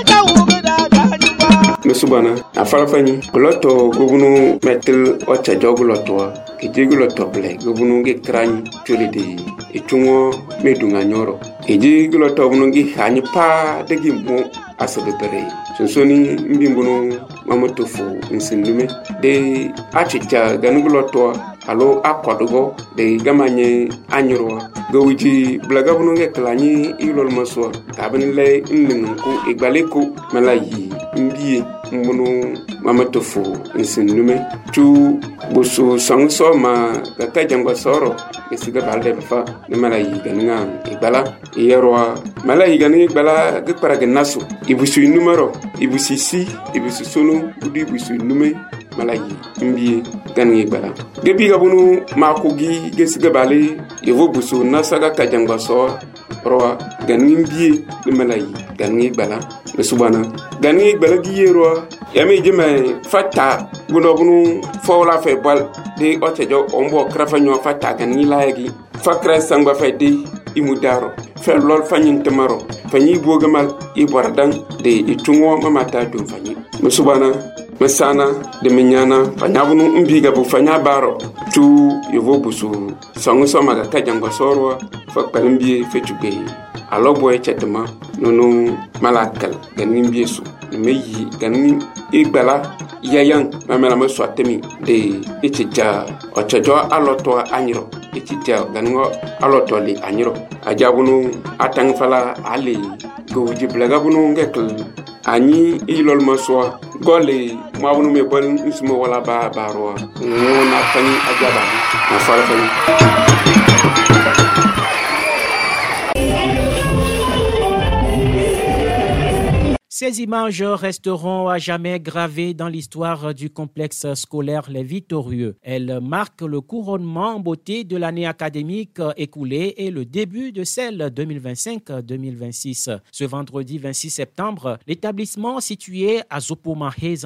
Mesubana afalafani loto gubunu metel ocha joguloto ejiguloto ble gubunu ge krani tulide itungo medunga nyoro ejiguloto bunu gi hani pa degi mo asabere sonsoni mbimbunu mamotofu nsindume de achicha ganuguloto alo akodogo de gamanye anyoro gowiji blaga bunu ge klani ilol maswa kabinle nningu igbaleko malayi mbiye mbunu mamatofu nsindume tu busu sangso ma kaka jangwa soro esiga balde fa ne malayi ganinga igbala yerwa malayi ganinga igbala ge paraga nasu ibusu numero ibusu si ibusu sunu budi ibusu nume malayi mbiye ganinga igbala gebi gabunu makugi gesiga bale yevo busu nasaga kajangwa soro roa ganinga mbiye ne malayi ganinga igbala mesubana ganinga igbala giyerwa yami jime fata bunu fawla fe bal de otejo ombo krafanyo fata ganinga layagi fakra sangba fe de imudaro fe lol fanyin temaro fanyi bogamal ibordan de itungo mamata dum fanyi mesubana mesana de minyana fanyabunu mbiga bu fanya baro tu yevo busu sangu somaga kajangwa sorwa fakpalimbi fetuge alobo echetema nono malakal ganin biesu meyi ganin igbala yayan mamela maswatemi de ichija ochojo aloto anyiro ichija ganingo aloto li anyiro ajabunu atangfala ali goji blagabunu ngekl ani ilol maswa gole mabunu me bol nsmo wala ba barwa na fani ajaba na farfani. Ces images resteront à jamais gravées dans l'histoire du complexe scolaire Les Victorieux. Elles marquent le couronnement en beauté de l'année académique écoulée et le début de celle 2025-2026. Ce vendredi 26 septembre, l'établissement situé à Zopomahé